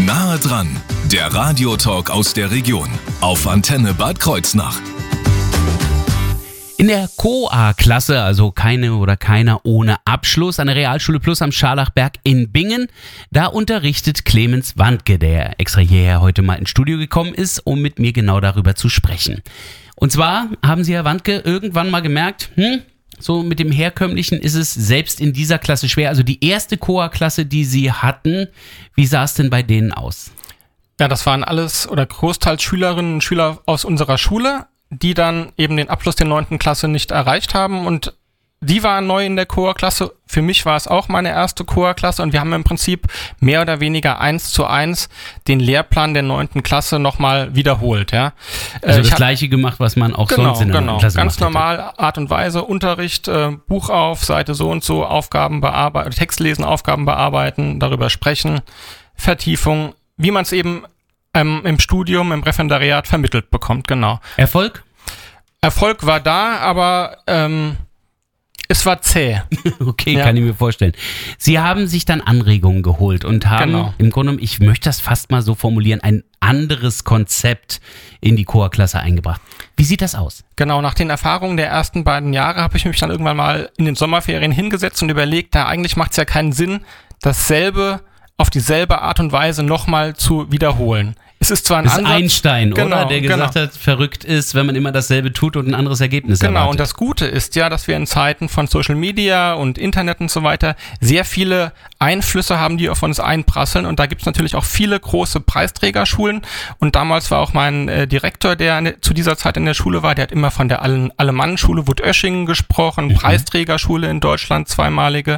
Nahe dran, der Radiotalk aus der Region auf Antenne Bad Kreuznach. In der Co-A-Klasse, also keine oder keiner ohne Abschluss, an der Realschule Plus am Scharlachberg in Bingen, da unterrichtet Clemens Wandke, der extra hierher heute mal ins Studio gekommen ist, um mit mir genau darüber zu sprechen. Und zwar haben Sie, Herr Wandke, irgendwann mal gemerkt, so mit dem Herkömmlichen ist es selbst in dieser Klasse schwer. Also die erste Co-A-Klasse, die Sie hatten, wie sah es denn bei denen aus? Ja, das waren alles oder großteils Schülerinnen und Schüler aus unserer Schule, die dann eben den Abschluss der 9. Klasse nicht erreicht haben, und die waren neu in der Co-A-Klasse. Für mich war es auch meine erste Co-A-Klasse, und wir haben im Prinzip mehr oder weniger 1:1 den Lehrplan der 9. Klasse nochmal wiederholt. Ja. Also das Gleiche gemacht, was man auch sonst in der 9. Klasse ganz gemacht normal, Art und Weise, Unterricht, Buch auf, Seite so und so, Aufgaben bearbeiten, Text lesen, Aufgaben bearbeiten, darüber sprechen, Vertiefung, wie man es eben im Studium, im Referendariat vermittelt bekommt, genau. Erfolg? Erfolg war da, aber es war zäh. Okay, ja. Kann ich mir vorstellen. Sie haben sich dann Anregungen geholt und haben im Grunde, ich möchte das fast mal so formulieren, ein anderes Konzept in die Co-A-Klasse eingebracht. Wie sieht das aus? Genau, nach den Erfahrungen der ersten beiden Jahre habe ich mich dann irgendwann mal in den Sommerferien hingesetzt und überlegt, eigentlich macht es ja keinen Sinn, dasselbe auf dieselbe Art und Weise nochmal zu wiederholen. Es ist zwar ein Ansatz, Einstein, oder? Der gesagt hat, verrückt ist, wenn man immer dasselbe tut und ein anderes Ergebnis erwartet. Genau, und das Gute ist ja, dass wir in Zeiten von Social Media und Internet und so weiter sehr viele Einflüsse haben, die auf uns einprasseln, und da gibt es natürlich auch viele große Preisträgerschulen, und damals war auch mein Direktor, der zu dieser Zeit in der Schule war, der hat immer von der Alemann-Schule Wutöschingen gesprochen, Preisträgerschule in Deutschland, zweimalige,